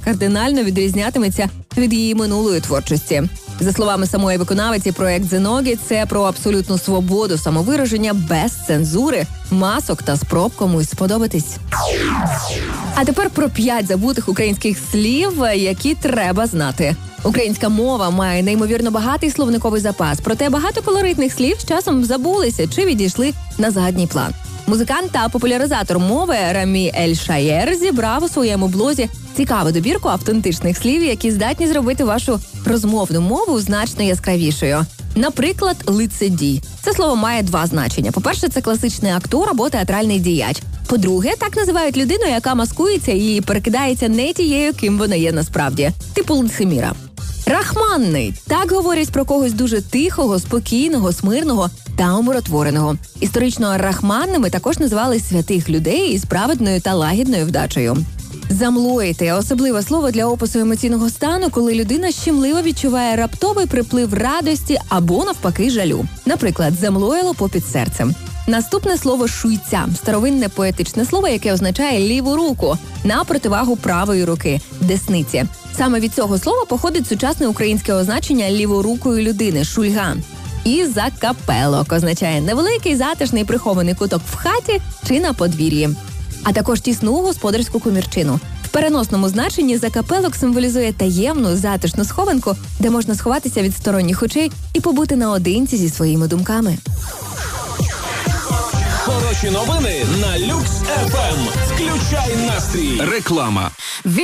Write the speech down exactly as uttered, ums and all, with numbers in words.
кардинально відрізнятиметься від її минулої творчості. За словами самої виконавиці, проект «Зеногі» – це про абсолютну свободу самовираження без цензури, масок та спроб комусь сподобатись. А тепер про п'ять забутих українських слів, які треба знати. Українська мова має неймовірно багатий словниковий запас, проте багато колоритних слів з часом забулися чи відійшли на задній план. Музикант та популяризатор мови Рамі Ель-Шаєр зібрав у своєму блозі цікаву добірку автентичних слів, які здатні зробити вашу розмовну мову значно яскравішою. Наприклад, лицедій. Це слово має два значення. По-перше, це класичний актор або театральний діяч. По-друге, так називають людину, яка маскується і перекидається не тією, ким вона є насправді. Типу лицеміра. Рахманний. Так говорять про когось дуже тихого, спокійного, смирного та умиротвореного. Історично рахманними також називали святих людей із праведною та лагідною вдачею. Замлоїти – особливе слово для опису емоційного стану, коли людина щемливо відчуває раптовий приплив радості або, навпаки, жалю. Наприклад, замлоїло попід серцем. Наступне слово «шуйця» – старовинне поетичне слово, яке означає ліву руку, на противагу правої руки – десниці. Саме від цього слова походить сучасне українське означення ліворукої людини – шульга. І закапелок означає невеликий, затишний, прихований куток в хаті чи на подвір'ї. А також тісну господарську комірчину. В переносному значенні закапелок символізує таємну, затишну схованку, де можна сховатися від сторонніх очей і побути наодинці зі своїми думками. Хороші новини на Люкс еф ем. Включай настрій. Реклама.